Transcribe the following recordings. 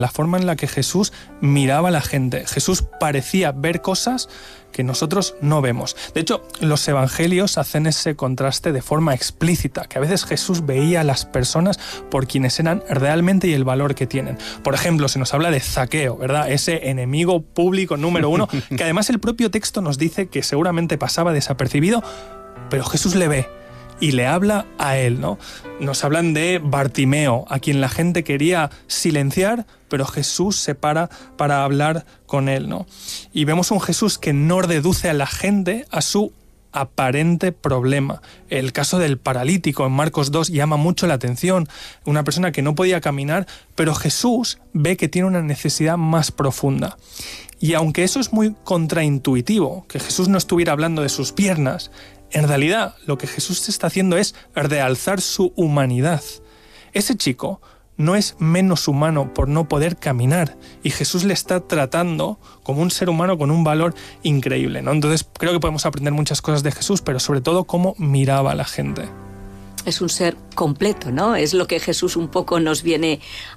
la forma en la que Jesús miraba a la gente. Jesús parecía ver cosas que nosotros no vemos. De hecho, los evangelios hacen ese contraste de forma explícita, que a veces Jesús veía a las personas por quienes eran realmente y el valor que tienen. Por ejemplo, se nos habla de Zaqueo, ¿verdad? Ese enemigo público número 1, que además el propio texto nos dice que seguramente pasaba desapercibido, pero Jesús le ve y le habla a él, ¿no? Nos hablan de Bartimeo, a quien la gente quería silenciar, pero Jesús se para hablar con él, ¿no? Y vemos un Jesús que no reduce a la gente a su aparente problema. El caso del paralítico en Marcos 2 llama mucho la atención. Una persona que no podía caminar, pero Jesús ve que tiene una necesidad más profunda. Y aunque eso es muy contraintuitivo, que Jesús no estuviera hablando de sus piernas, en realidad lo que Jesús está haciendo es realzar su humanidad. Ese chico no es menos humano por no poder caminar, y Jesús le está tratando como un ser humano con un valor increíble, ¿no? Entonces creo que podemos aprender muchas cosas de Jesús, pero sobre todo cómo miraba a la gente. Es un ser completo, ¿no? Es lo que Jesús un poco nos viene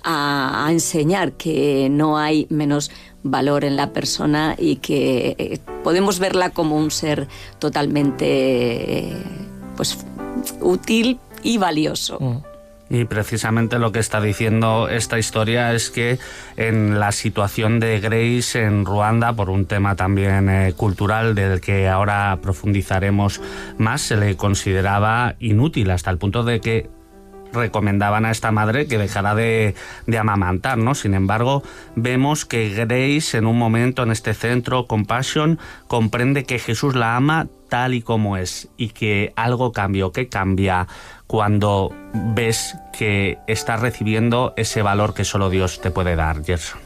a enseñar, que no hay menos valor en la persona y que podemos verla como un ser totalmente pues, útil y valioso. Y precisamente lo que está diciendo esta historia es que en la situación de Grace en Ruanda, por un tema también cultural del que ahora profundizaremos más, se le consideraba inútil hasta el punto de que recomendaban a esta madre que dejara de amamantar, ¿no? Sin embargo, vemos que Grace en un momento en este centro Compassion comprende que Jesús la ama tal y como es y que algo cambió. ¿Qué cambia cuando ves que estás recibiendo ese valor que solo Dios te puede dar, Gerson?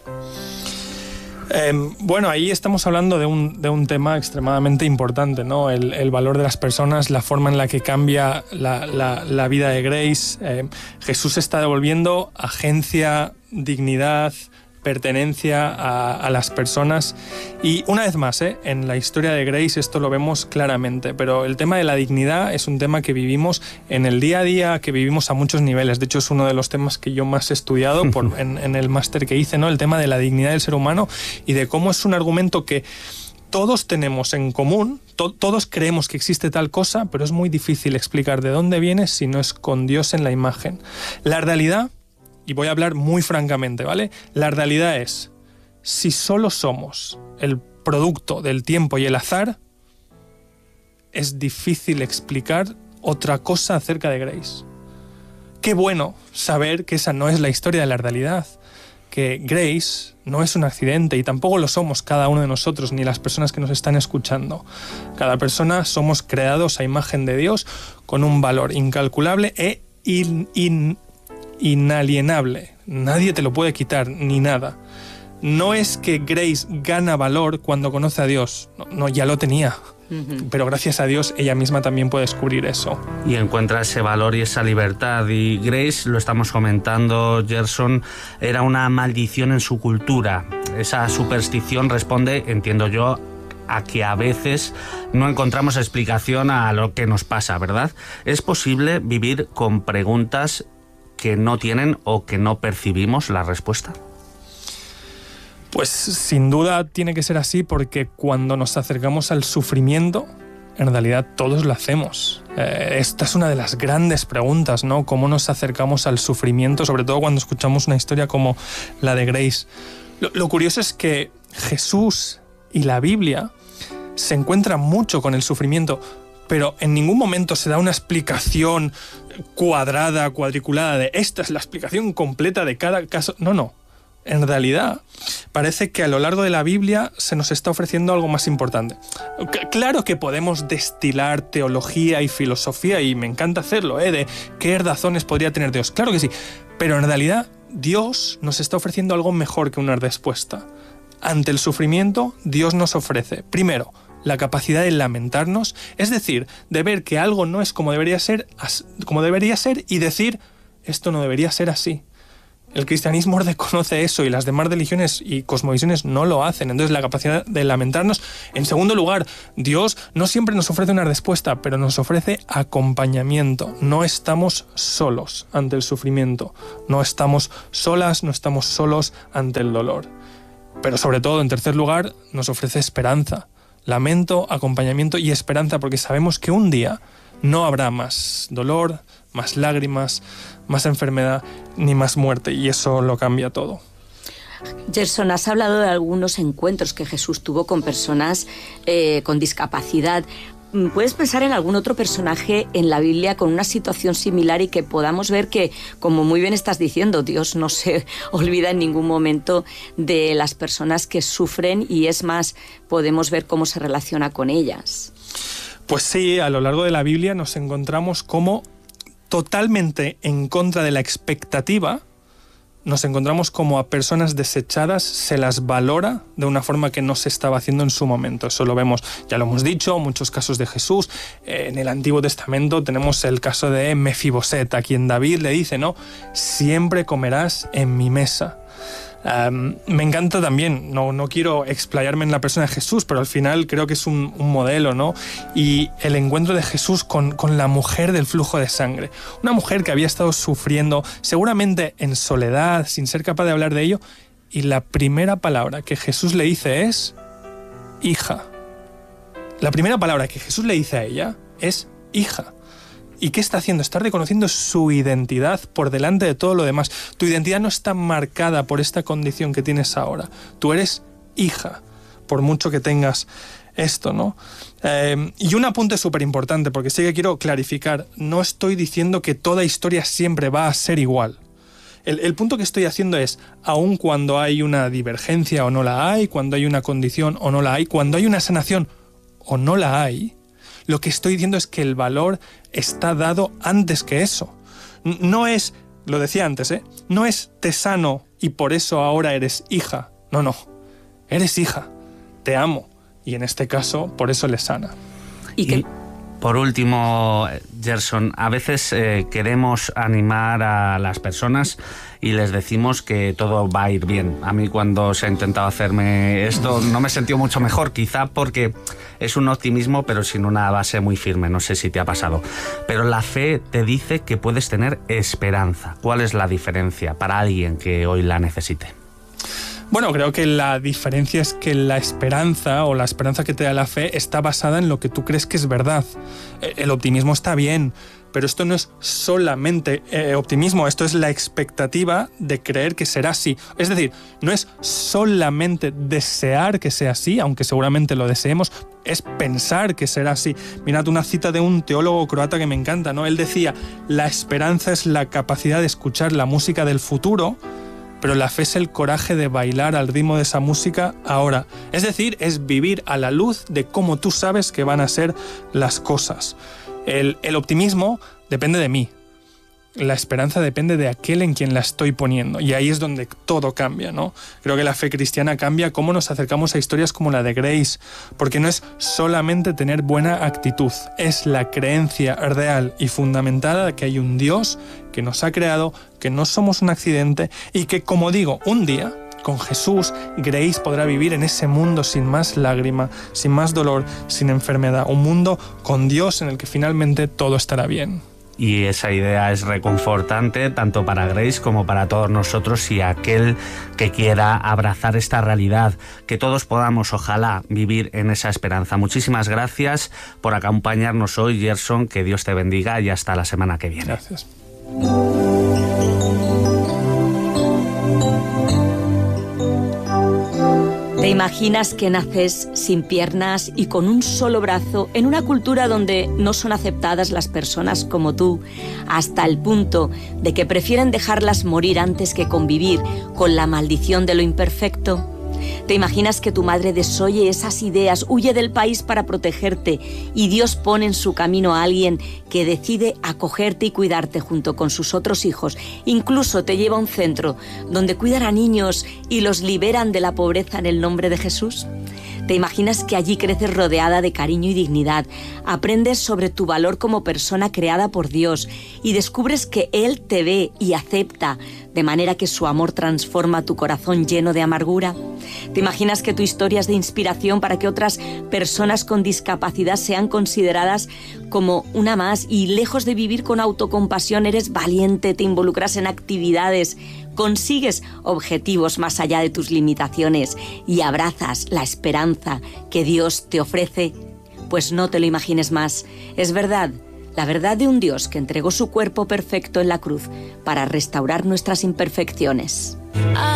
Bueno, ahí estamos hablando de un tema extremadamente importante, ¿no? El valor de las personas, la forma en la que cambia la vida de Grace. Jesús está devolviendo agencia, dignidad, pertenencia a las personas. Y una vez más, en la historia de Grace esto lo vemos claramente, pero el tema de la dignidad es un tema que vivimos en el día a día, que vivimos a muchos niveles. De hecho, es uno de los temas que yo más he estudiado en el máster que hice, ¿no? El tema de la dignidad del ser humano y de cómo es un argumento que todos tenemos en común, todos creemos que existe tal cosa, pero es muy difícil explicar de dónde viene si no es con Dios en la imagen. La realidad, y voy a hablar muy francamente, ¿vale? La realidad es, si solo somos el producto del tiempo y el azar, es difícil explicar otra cosa acerca de Grace. Qué bueno saber que esa no es la historia de la realidad, que Grace no es un accidente y tampoco lo somos cada uno de nosotros ni las personas que nos están escuchando. Cada persona somos creados a imagen de Dios con un valor incalculable e inalienable. Nadie te lo puede quitar, ni nada. No es que Grace gana valor cuando conoce a Dios. No, ya lo tenía. Pero gracias a Dios ella misma también puede descubrir eso. Y encuentra ese valor y esa libertad. Y Grace, lo estamos comentando, Gerson, era una maldición en su cultura. Esa superstición responde, entiendo yo, a que a veces no encontramos explicación a lo que nos pasa, ¿verdad? ¿Es posible vivir con preguntas que no tienen o que no percibimos la respuesta? Pues sin duda tiene que ser así, porque cuando nos acercamos al sufrimiento, en realidad todos lo hacemos. Esta es una de las grandes preguntas, ¿no? ¿Cómo nos acercamos al sufrimiento? Sobre todo cuando escuchamos una historia como la de Grace. Lo curioso es que Jesús y la Biblia se encuentran mucho con el sufrimiento, pero en ningún momento se da una explicación cuadrada, cuadriculada de esta es la explicación completa de cada caso. No. En realidad, parece que a lo largo de la Biblia se nos está ofreciendo algo más importante. Claro que podemos destilar teología y filosofía, y me encanta hacerlo, de qué razones podría tener Dios. Claro que sí, pero en realidad Dios nos está ofreciendo algo mejor que una respuesta. Ante el sufrimiento, Dios nos ofrece, primero, la capacidad de lamentarnos, es decir, de ver que algo no es como debería ser y decir, esto no debería ser así. El cristianismo reconoce eso y las demás religiones y cosmovisiones no lo hacen. Entonces, la capacidad de lamentarnos. En segundo lugar, Dios no siempre nos ofrece una respuesta, pero nos ofrece acompañamiento. No estamos solos ante el sufrimiento. No estamos solas, no estamos solos ante el dolor. Pero sobre todo, en tercer lugar, nos ofrece esperanza. Lamento, acompañamiento y esperanza, porque sabemos que un día no habrá más dolor, más lágrimas, más enfermedad, ni más muerte, y eso lo cambia todo. Gerson, has hablado de algunos encuentros que Jesús tuvo con personas con discapacidad. ¿Puedes pensar en algún otro personaje en la Biblia con una situación similar y que podamos ver que, como muy bien estás diciendo, Dios no se olvida en ningún momento de las personas que sufren y es más, podemos ver cómo se relaciona con ellas? Pues sí, a lo largo de la Biblia nos encontramos como totalmente en contra de la expectativa, nos encontramos como a personas desechadas se las valora de una forma que no se estaba haciendo en su momento. Eso lo vemos, ya lo hemos dicho, muchos casos de Jesús. En el Antiguo Testamento tenemos el caso de Mefiboset, a quien David le dice, ¿no? Siempre comerás en mi mesa. Me encanta también, no quiero explayarme en la persona de Jesús, pero al final creo que es un modelo, ¿no? Y el encuentro de Jesús con la mujer del flujo de sangre. Una mujer que había estado sufriendo, seguramente en soledad, sin ser capaz de hablar de ello, y la primera palabra que Jesús le dice es hija. La primera palabra que Jesús le dice a ella es hija. ¿Y qué está haciendo? Está reconociendo su identidad por delante de todo lo demás. Tu identidad no está marcada por esta condición que tienes ahora. Tú eres hija, por mucho que tengas esto, ¿no? Y un apunte súper importante, porque sí que quiero clarificar. No estoy diciendo que toda historia siempre va a ser igual. El punto que estoy haciendo es, aun cuando hay una divergencia o no la hay, cuando hay una condición o no la hay, cuando hay una sanación o no la hay, lo que estoy diciendo es que el valor está dado antes que eso. No es, lo decía antes, no es te sano y por eso ahora eres hija. No, eres hija, te amo y en este caso por eso le sana. Y por último, Gerson, a veces queremos animar a las personas y les decimos que todo va a ir bien. A mí cuando se ha intentado hacerme esto no me he sentido mucho mejor, quizá porque es un optimismo pero sin una base muy firme, no sé si te ha pasado. Pero la fe te dice que puedes tener esperanza. ¿Cuál es la diferencia para alguien que hoy la necesite? Bueno, creo que la diferencia es que la esperanza o la esperanza que te da la fe está basada en lo que tú crees que es verdad. El optimismo está bien, pero esto no es solamente optimismo, esto es la expectativa de creer que será así. Es decir, no es solamente desear que sea así, aunque seguramente lo deseemos, es pensar que será así. Mirad una cita de un teólogo croata que me encanta, ¿no? Él decía, la esperanza es la capacidad de escuchar la música del futuro, pero la fe es el coraje de bailar al ritmo de esa música ahora. Es decir, es vivir a la luz de cómo tú sabes que van a ser las cosas. El optimismo depende de mí. La esperanza depende de aquel en quien la estoy poniendo. Y ahí es donde todo cambia, ¿no? Creo que la fe cristiana cambia cómo nos acercamos a historias como la de Grace, porque no es solamente tener buena actitud, es la creencia real y fundamentada de que hay un Dios que nos ha creado, que no somos un accidente y que, como digo, un día, con Jesús, Grace podrá vivir en ese mundo sin más lágrima, sin más dolor, sin enfermedad. Un mundo con Dios en el que finalmente todo estará bien. Y esa idea es reconfortante tanto para Grace como para todos nosotros y aquel que quiera abrazar esta realidad, que todos podamos, ojalá, vivir en esa esperanza. Muchísimas gracias por acompañarnos hoy, Gerson, que Dios te bendiga y hasta la semana que viene. Gracias. ¿Te imaginas que naces sin piernas y con un solo brazo en una cultura donde no son aceptadas las personas como tú, hasta el punto de que prefieren dejarlas morir antes que convivir con la maldición de lo imperfecto? ¿Te imaginas que tu madre desoye esas ideas, huye del país para protegerte y Dios pone en su camino a alguien que decide acogerte y cuidarte junto con sus otros hijos? Incluso te lleva a un centro donde cuidan a niños y los liberan de la pobreza en el nombre de Jesús. Te imaginas que allí creces rodeada de cariño y dignidad, aprendes sobre tu valor como persona creada por Dios y descubres que Él te ve y acepta, de manera que su amor transforma tu corazón lleno de amargura. Te imaginas que tu historia es de inspiración para que otras personas con discapacidad sean consideradas como una más y, lejos de vivir con autocompasión, eres valiente, te involucras en actividades, consigues objetivos más allá de tus limitaciones y abrazas la esperanza que Dios te ofrece. Pues no te lo imagines más. Es verdad, la verdad de un Dios que entregó su cuerpo perfecto en la cruz para restaurar nuestras imperfecciones.